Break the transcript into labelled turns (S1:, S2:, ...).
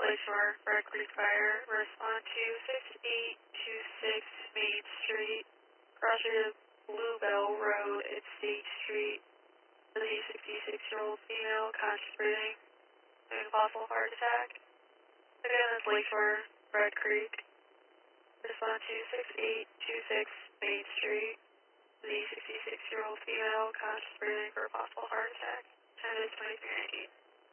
S1: Lakeshore, Red Creek Fire. Respond to 6826 Main Street, crushes Bluebell Road at State Street. The 66-year-old female conscious breathing and possible heart attack. Again, that's Lakeshore, Red Creek. Respond to 6826 Main Street. The 66-year-old female conscious breathing for a possible heart attack. 10 to 2390.